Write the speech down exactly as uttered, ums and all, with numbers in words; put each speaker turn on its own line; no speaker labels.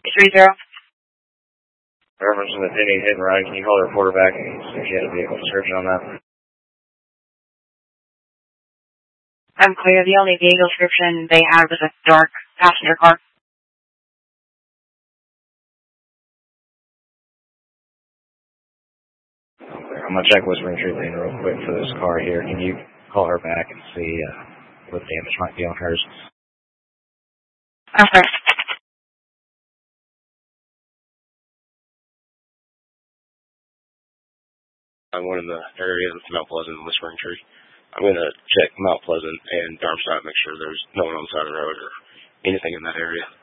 three zero.
Reference to the Penny hit and run. Can you call the reporter back and see if you had a vehicle description on that?
I'm clear. The only vehicle description they had was a dark passenger car.
I'm going to check Whispering Tree Lane real quick for this car here. Can you call her back and see uh, what damage might be on hers?
Okay.
I'm one in the area of Mount Pleasant and Whispering Tree. I'm going to check Mount Pleasant and Darmstadt, make sure there's no one on the side of the road or anything in that area.